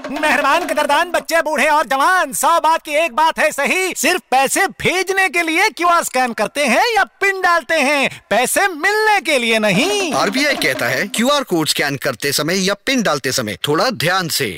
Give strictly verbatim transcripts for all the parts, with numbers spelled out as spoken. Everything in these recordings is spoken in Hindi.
मेहरबान कदरदान बच्चे बूढ़े और जवान, सौ बात की एक बात है सही, सिर्फ पैसे भेजने के लिए क्यूआर स्कैन करते हैं या पिन डालते हैं, पैसे मिलने के लिए नहीं। आरबीआई कहता है क्यूआर कोड स्कैन करते समय या पिन डालते समय थोड़ा ध्यान से।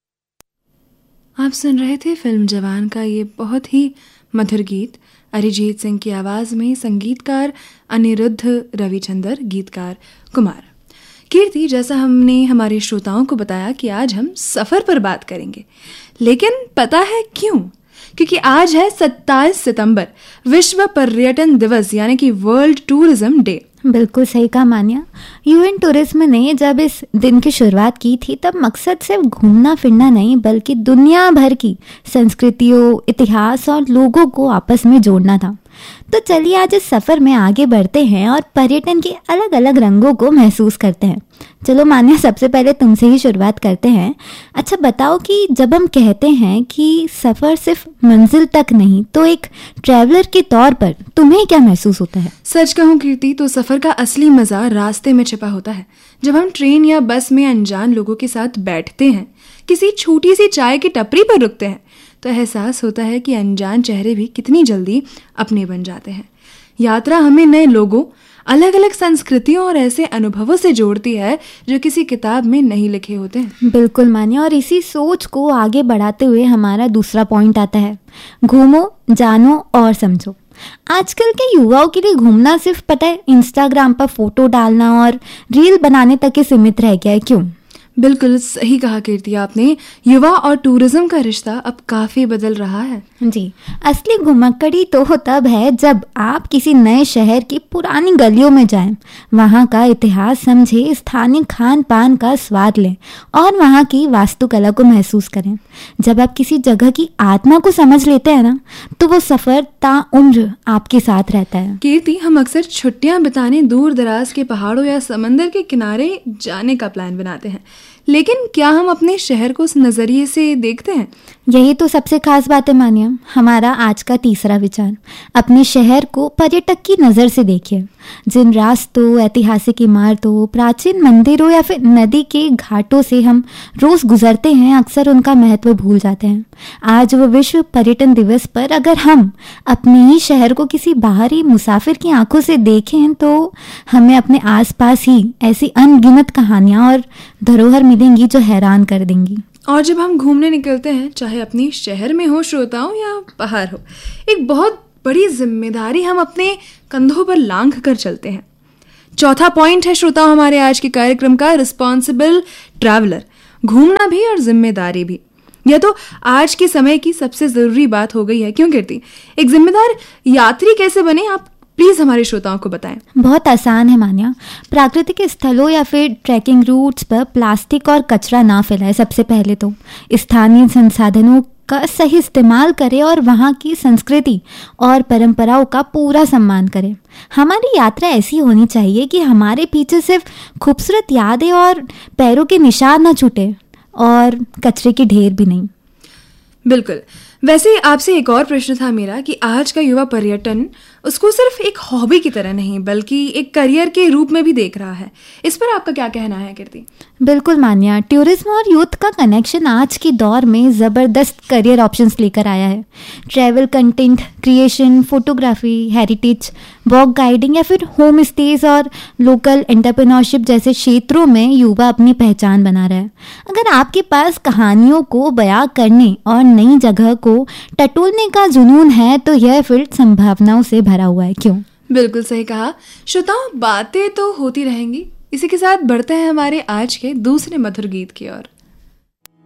आप सुन रहे थे फिल्म जवान का ये बहुत ही मधुर गीत अरिजीत सिंह की आवाज में, संगीतकार अनिरुद्ध रविचंद्र, गीतकार कुमार। कीर्ति, जैसा हमने हमारे श्रोताओं को बताया कि आज हम सफर पर बात करेंगे, लेकिन पता है क्यों? क्योंकि आज है सत्ताईस सितंबर, विश्व पर्यटन दिवस यानी कि वर्ल्ड टूरिज्म डे। बिल्कुल सही कहा मान्या। यूएन टूरिज्म ने जब इस दिन की शुरुआत की थी तब मकसद सिर्फ घूमना फिरना नहीं बल्कि दुनिया भर की संस्कृतियों, इतिहास और लोगों को आपस में जोड़ना था। तो चलिए आज इस सफर में आगे बढ़ते हैं और पर्यटन के अलग अलग रंगों को महसूस करते हैं। चलो मान्या, सबसे पहले तुमसे ही शुरुआत करते हैं। अच्छा बताओ कि जब हम कहते हैं कि सफर सिर्फ मंजिल तक नहीं तो एक ट्रैवलर के तौर पर तुम्हें क्या महसूस होता है? सच कहूँ कीर्ति, तो सफर का असली मजा रास्ते में छिपा होता है। जब हम ट्रेन या बस में अनजान लोगों के साथ बैठते हैं, किसी छोटी सी चाय की टपरी पर रुकते हैं, तो एहसास होता है कि अनजान चेहरे भी कितनी जल्दी अपने बन जाते हैं। यात्रा हमें नए लोगों, अलग अलग संस्कृतियों और ऐसे अनुभवों से जोड़ती है जो किसी किताब में नहीं लिखे होते हैं। बिल्कुल मान्या, और इसी सोच को आगे बढ़ाते हुए हमारा दूसरा पॉइंट आता है, घूमो, जानो और समझो। आजकल के युवाओं के लिए घूमना सिर्फ पता है इंस्टाग्राम पर फोटो डालना और रील बनाने तक ही सीमित रह गया है। क्यों? बिल्कुल सही कहा कीर्ति आपने, युवा और टूरिज्म का रिश्ता अब काफी बदल रहा है। जी, असली घुमक्कड़ी तो तब है जब आप किसी नए शहर की पुरानी गलियों में जाएं, वहाँ का इतिहास समझें, स्थानीय खान पान का स्वाद लें और वहाँ की वास्तुकला को महसूस करें। जब आप किसी जगह की आत्मा को समझ लेते हैं ना, तो वो सफर ताउम्र आपके साथ रहता है। कीर्ति, हम अक्सर छुट्टियां बिताने दूर दराज के पहाड़ों या समंदर के किनारे जाने का प्लान बनाते हैं, लेकिन क्या हम अपने शहर को उस नजरिए से देखते हैं? यही तो सबसे खास बात है मान्या। हमारा आज का तीसरा विचार, अपने शहर को पर्यटक की नज़र से देखिए। जिन रास्तों, ऐतिहासिक इमारतों, प्राचीन मंदिरों या फिर नदी के घाटों से हम रोज गुजरते हैं, अक्सर उनका महत्व भूल जाते हैं। आज वो विश्व पर्यटन दिवस पर अगर हम अपने ही शहर को किसी बाहरी मुसाफिर की आंखों से देखें तो हमें अपने आसपास ही ऐसी अनगिनत कहानियाँ और धरोहर मिलेंगी जो हैरान कर देंगी। और जब हम घूमने निकलते हैं, चाहे अपनी शहर में हो श्रोताओं या बाहर हो, एक बहुत बड़ी जिम्मेदारी हम अपने कंधों पर लांघ कर चलते हैं। चौथा पॉइंट है श्रोताओं हमारे आज के कार्यक्रम का, रिस्पॉन्सिबल ट्रैवलर। घूमना भी और जिम्मेदारी भी, यह तो आज के समय की सबसे जरूरी बात हो गई है। क्यों कीर्ति, एक जिम्मेदार यात्री कैसे बने, आप प्लीज हमारे श्रोताओं को बताएं। बहुत आसान है मान्या। प्राकृतिक स्थलों या फिर ट्रैकिंग रूट्स पर प्लास्टिक और कचरा ना फैलाए। सबसे पहले तो स्थानीय संसाधनों का सही इस्तेमाल करें और वहाँ की संस्कृति और परंपराओं का पूरा सम्मान करें। हमारी यात्रा ऐसी होनी चाहिए कि हमारे पीछे सिर्फ खूबसूरत यादें और पैरों के निशान न छूटे और कचरे के ढेर भी नहीं। बिल्कुल। वैसे आपसे एक और प्रश्न था मेरा कि आज का युवा पर्यटन उसको सिर्फ एक हॉबी की तरह नहीं बल्कि एक करियर के रूप में भी देख रहा है। इस पर आपका क्या कहना है कीर्ति? बिल्कुल मान्या, टूरिज्म और यूथ का कनेक्शन आज के दौर में ज़बरदस्त करियर ऑप्शंस लेकर आया है। Travel content creation, photography, heritage, walk guiding या फिर होम स्टेज और लोकल एंटरप्रेन्योरशिप जैसे क्षेत्रों में युवा अपनी पहचान बना रहा है। अगर आपके पास कहानियों को बयां करने और नई जगह को टटोलने का जुनून है तो यह फील्ड संभावनाओं से भरा हुआ है। क्यों? बिल्कुल सही कहा। श्रोताओं, बातें तो होती रहेंगी। इसी के साथ बढ़ते हैं हमारे आज के दूसरे मधुर गीत की ओर।